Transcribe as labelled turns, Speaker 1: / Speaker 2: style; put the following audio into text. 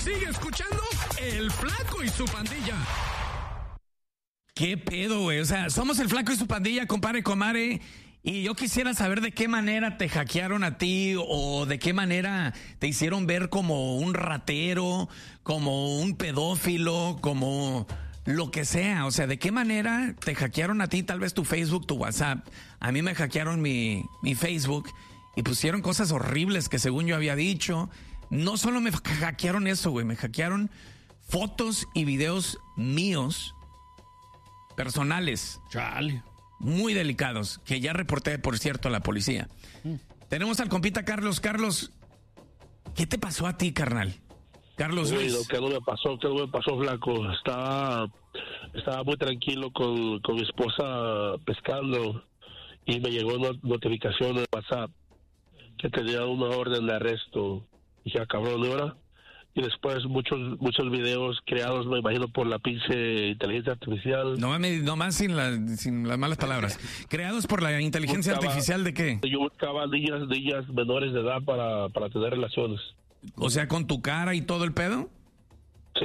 Speaker 1: Sigue escuchando El Flaco y su Pandilla.
Speaker 2: ¿Qué pedo, güey? O sea, somos El Flaco y su Pandilla, compadre, comadre. Y yo quisiera saber de qué manera te hackearon a ti o de qué manera te hicieron ver como un ratero, como un pedófilo, como lo que sea. O sea, de qué manera te hackearon a ti, tal vez tu Facebook, tu WhatsApp. A mí me hackearon mi Facebook y pusieron cosas horribles que según yo había dicho. No solo me hackearon eso, güey, me hackearon fotos y videos míos personales.
Speaker 3: Chale.
Speaker 2: Muy delicados, que ya reporté, por cierto, a la policía. Tenemos al compita Carlos. Carlos, ¿qué te pasó a ti, carnal? Carlos Luis.
Speaker 4: ¿Qué no me pasó, flaco? Estaba muy tranquilo con mi esposa pescando y me llegó una notificación en WhatsApp que tenía una orden de arresto. Dije, cabrón, ¿y ahora? Y después muchos videos creados, me imagino, por la pinche inteligencia artificial.
Speaker 2: No más sin las malas palabras. ¿Creados por la inteligencia artificial de qué?
Speaker 4: Yo buscaba niñas menores de edad para tener relaciones.
Speaker 2: O sea, ¿con tu cara y todo el pedo?